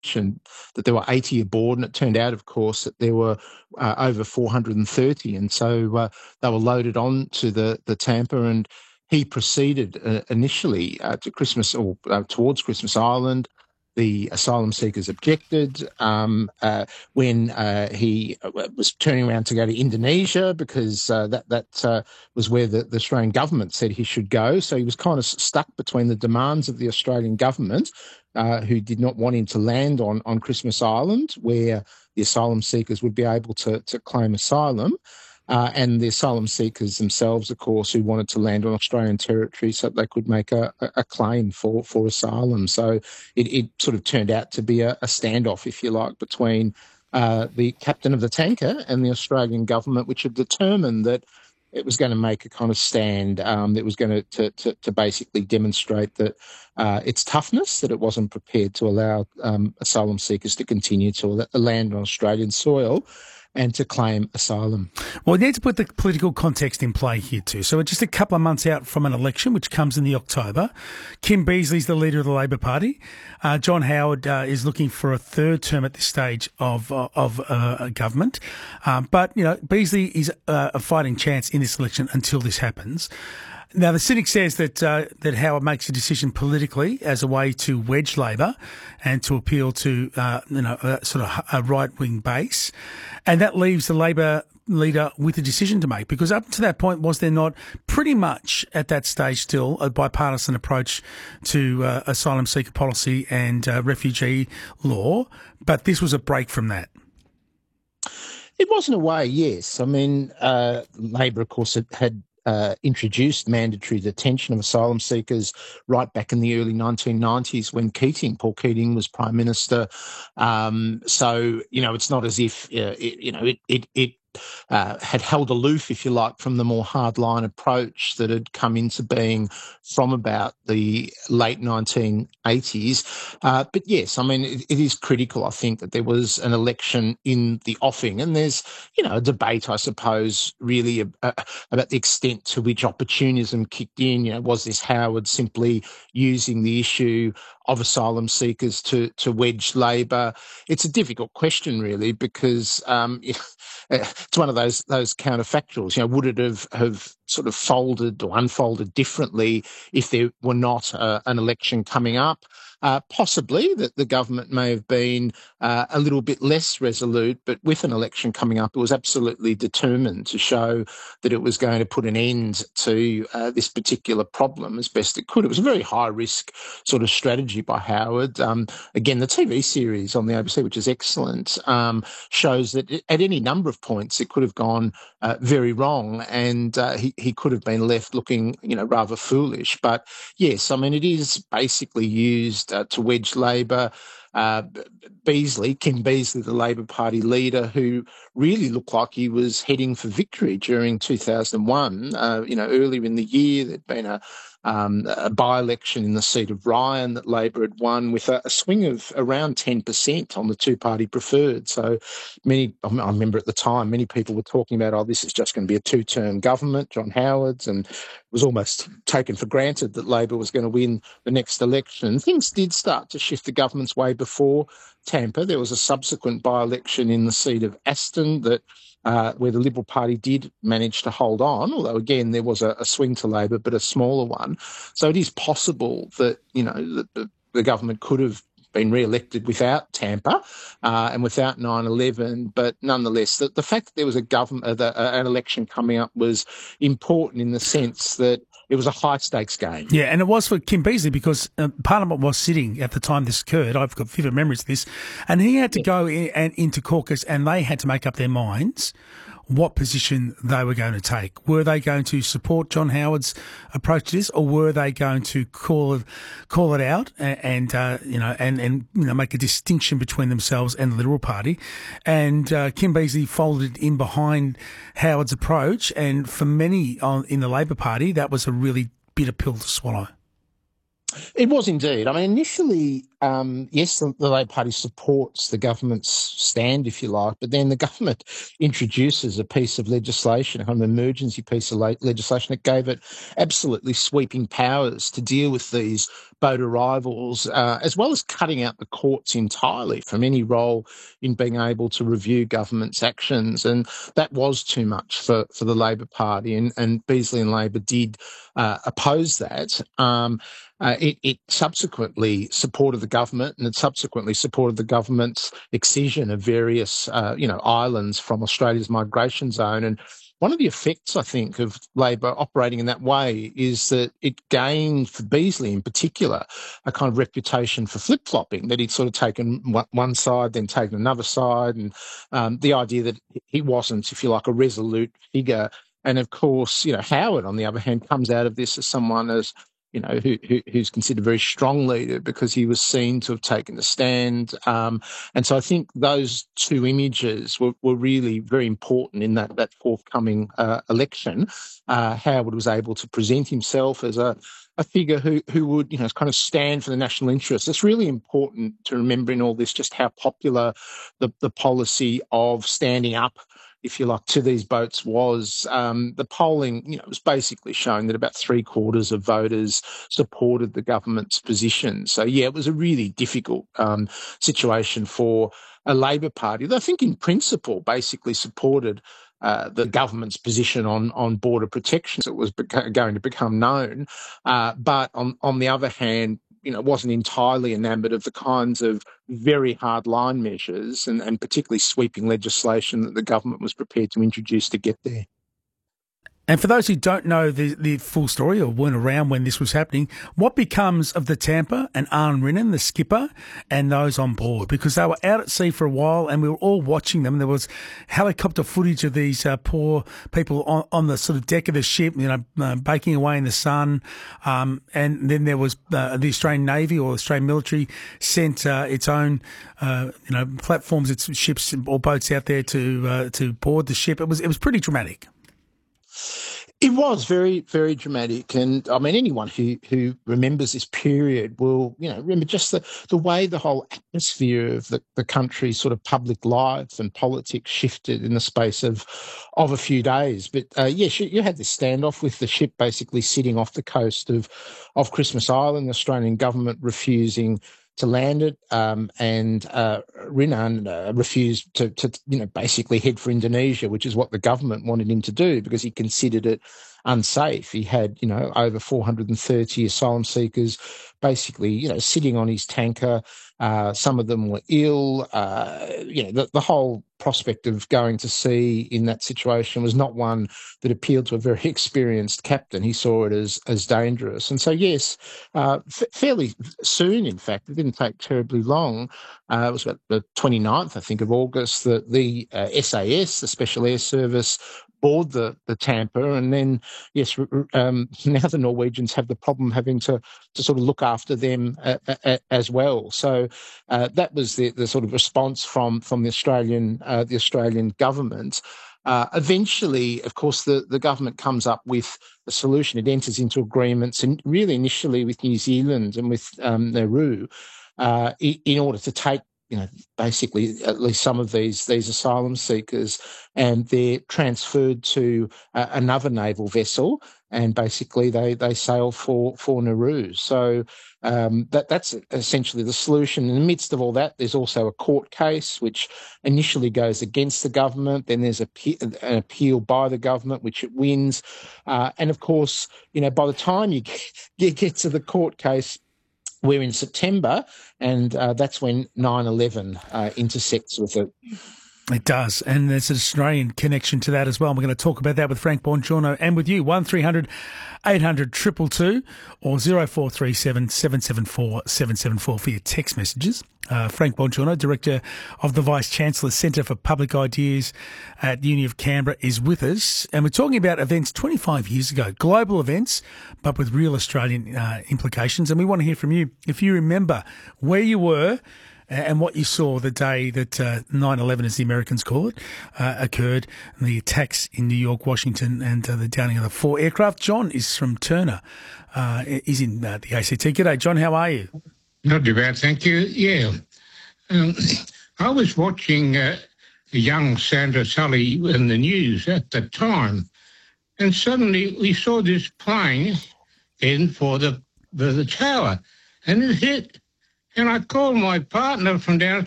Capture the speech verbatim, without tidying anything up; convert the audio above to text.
that there were eighty aboard, and it turned out, of course, that there were uh, over four hundred thirty, and so uh, they were loaded on to the, the Tampa, and he proceeded uh, initially uh, to Christmas or uh, towards Christmas Island. The asylum seekers objected um, uh, when uh, he was turning around to go to Indonesia, because uh, that that uh, was where the, the Australian government said he should go. So he was kind of stuck between the demands of the Australian government, uh, who did not want him to land on, on Christmas Island, where the asylum seekers would be able to, to claim asylum. Uh, and the asylum seekers themselves, of course, who wanted to land on Australian territory so that they could make a, a claim for, for asylum. So it, it sort of turned out to be a, a standoff, if you like, between uh, the captain of the tanker and the Australian government, which had determined that it was going to make a kind of stand um, that was going to, to, to, to basically demonstrate that uh, its toughness, that it wasn't prepared to allow um, asylum seekers to continue to land on Australian soil and to claim asylum. Well, we need to put the political context in play here too. So we're just a couple of months out from an election, which comes in the October. Kim Beazley's the leader of the Labor Party. Uh, John Howard uh, is looking for a third term at this stage of uh, of uh, government. Um, but, you know, Beazley is uh, a fighting chance in this election until this happens. Now, the cynic says that uh, that Howard makes a decision politically as a way to wedge Labor and to appeal to, uh, you know, a sort of a right-wing base. And that leaves the Labor leader with a decision to make, because up to that point, was there not pretty much at that stage still a bipartisan approach to uh, asylum seeker policy and uh, refugee law? But this was a break from that. It was in a way, yes. I mean, uh, Labor, of course, had, had Uh, introduced mandatory detention of asylum seekers right back in the early nineteen nineties when Keating, Paul Keating, was Prime Minister. Um, so, you know, it's not as if, uh, it, you know, it, it, it uh, had held aloof, if you like, from the more hardline approach that had come into being from about the late nineteen eighties. Uh, but yes, I mean, it, it is critical, I think, that there was an election in the offing, and there's, you know, a debate, I suppose, really uh, about the extent to which opportunism kicked in. You know, was this Howard simply using the issue of asylum seekers to to wedge Labor? It's a difficult question, really, because um, it's one of those those counterfactuals. You know, would it have, have sort of folded or unfolded differently if there were not uh, an election coming up? Uh, possibly that the government may have been uh, a little bit less resolute, but with an election coming up, it was absolutely determined to show that it was going to put an end to uh, this particular problem as best it could. It was a very high-risk sort of strategy by Howard. Um, again, the T V series on the A B C, which is excellent, um, shows that at any number of points it could have gone uh, very wrong, and uh, he, he could have been left looking, you know, rather foolish. But yes, I mean, it is basically used Uh, to wedge Labor. Uh, Beazley, Kim Beazley, the Labor Party leader, who really looked like he was heading for victory during two thousand one. Uh, you know, earlier in the year, there'd been a, um, a by-election in the seat of Ryan that Labor had won with a, a swing of around ten percent on the two-party preferred. So many, I remember at the time, many people were talking about, oh, this is just going to be a two-term government, John Howard's, and it was almost taken for granted that Labor was going to win the next election. Things did start to shift the government's way before Tampa. There was a subsequent by-election in the seat of Aston that uh, where the Liberal Party did manage to hold on, although, again, there was a, a swing to Labor, but a smaller one. So it is possible that, you know, the, the government could have been re-elected without Tampa uh, and without nine eleven, but nonetheless, the, the fact that there was a government, uh, the, uh, an election coming up was important in the sense that it was a high-stakes game. Yeah, and it was for Kim Beazley because uh, Parliament was sitting at the time this occurred. I've got vivid memories of this. And he had to yeah. go in, and into caucus, and they had to make up their minds what position they were going to take. Were they going to support John Howard's approach to this, or were they going to call it, call it out and, and uh, you know, and, and you know, make a distinction between themselves and the Liberal Party? And uh, Kim Beazley folded in behind Howard's approach, and for many on, in the Labor Party, that was a really bitter pill to swallow. It was indeed. I mean, initially, um, yes, the, the Labor Party supports the government's stand, if you like, but then the government introduces a piece of legislation, a kind of emergency piece of le- legislation that gave it absolutely sweeping powers to deal with these boat arrivals, uh, as well as cutting out the courts entirely from any role in being able to review government's actions. And that was too much for, for the Labor Party, and, and Beazley and Labor did uh, oppose that. Um, Uh, it, it subsequently supported the government, and it subsequently supported the government's excision of various, uh, you know, islands from Australia's migration zone. And one of the effects, I think, of Labor operating in that way is that it gained, for Beazley in particular, a kind of reputation for flip-flopping, that he'd sort of taken one side, then taken another side, and um, the idea that he wasn't, if you like, a resolute figure. And of course, you know, Howard, on the other hand, comes out of this as someone as you know, who, who, who's considered a very strong leader because he was seen to have taken the stand. Um, and so I think those two images were, were really very important in that, that forthcoming uh, election. Uh, Howard was able to present himself as a, a figure who, who would, you know, kind of stand for the national interest. It's really important to remember in all this just how popular the, the policy of standing up, if you like, to these boats was. Um, the polling, you know, was basically showing that about three quarters of voters supported the government's position. So, yeah, it was a really difficult um, situation for a Labor Party that I think in principle basically supported uh, the government's position on, on border protection. It was beca- going to become known. Uh, but on, on the other hand, you know, wasn't entirely enamoured of the kinds of very hard line measures and, and particularly sweeping legislation that the government was prepared to introduce to get there. And for those who don't know the, the full story or weren't around when this was happening, what becomes of the Tampa and Arne Rinnan, the skipper, and those on board? Because they were out at sea for a while and we were all watching them. There was helicopter footage of these uh, poor people on, on the sort of deck of the ship, you know, uh, baking away in the sun. Um, and then there was uh, the Australian Navy or Australian military sent uh, its own, uh, you know, platforms, its ships or boats out there to uh, to board the ship. It was it was pretty dramatic. It was very, very dramatic. And I mean, anyone who, who remembers this period will, you know, remember just the, the way the whole atmosphere of the, the country's sort of public life and politics shifted in the space of of a few days. But uh, yes, you, you had this standoff with the ship basically sitting off the coast of, of Christmas Island, the Australian government refusing to land it, um, and uh, Rinnan uh, refused to, to, you know, basically head for Indonesia, which is what the government wanted him to do because he considered it unsafe. He had, you know, over four hundred thirty asylum seekers basically, you know, sitting on his tanker. Uh, some of them were ill. Uh, you know, the, the whole prospect of going to sea in that situation was not one that appealed to a very experienced captain. He saw it as as dangerous. And so, yes, uh, f- fairly soon, in fact, it didn't take terribly long. Uh, it was about the twenty-ninth, I think, of August, that the uh, S A S, the Special Air Service, board the, the Tampa, and then, yes, um, now the Norwegians have the problem having to, to sort of look after them uh, uh, as well. So uh, that was the, the sort of response from from the Australian uh, the Australian government. Uh, eventually, of course, the, the government comes up with a solution. It enters into agreements, and really initially with New Zealand and with um, Nauru, uh, in order to take, you know, basically at least some of these these asylum seekers, and they're transferred to uh, another naval vessel, and basically they, they sail for, for Nauru. So um, that that's essentially the solution. In the midst of all that, there's also a court case which initially goes against the government. Then there's a, an appeal by the government, which it wins. Uh, and of course, you know, by the time you get, you get to the court case, we're in September, and uh, that's when nine eleven uh, intersects with it. It does, and there's an Australian connection to that as well. And we're going to talk about that with Frank Bongiorno and with you. one three hundred eight hundred two two two or zero four three seven seven seven four seven seven four for your text messages. Uh, Frank Bongiorno, Director of the Vice-Chancellor's Centre for Public Ideas at the Uni of Canberra, is with us. And we're talking about events twenty-five years ago, global events, but with real Australian uh, implications. And we want to hear from you. If you remember where you were and what you saw the day that uh, nine eleven, as the Americans call it, uh, occurred, and the attacks in New York, Washington, and uh, the downing of the four aircraft. John is from Turner. Uh, he's in uh, the A C T. G'day, John. How are you? Not too bad, thank you. Yeah. Um, I was watching uh, young Sandra Sully in the news at the time, and suddenly we saw this plane in for the, the, the tower, and it hit. And I called my partner from down